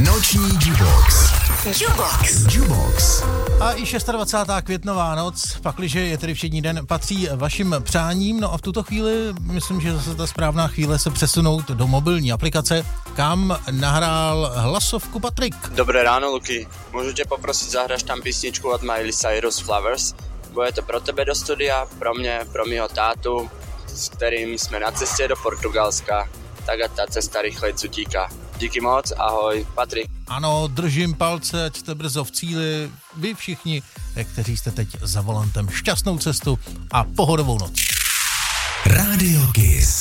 Noční Jubox. A i 26. květnová noc, pakliže je tedy všední den, patří vašim přáním. No a v tuto chvíli, myslím, že zase ta správná chvíle se přesunout do mobilní aplikace, kam nahrál hlasovku Patrik. Dobré ráno, Luky. Můžu tě poprosit, zahraš tam písničku od Miley Cyrus Flowers? Bude to pro tebe do studia, pro mě, pro mýho tátu, s kterým jsme na cestě do Portugalska. Tak a ta cesta rychlejc utíká. Díky moc, ahoj, Patrik. Ano, držím palce, ať jste brzo v cíli, vy všichni, kteří jste teď za volantem. Šťastnou cestu a pohodovou noc. Radio Kiss.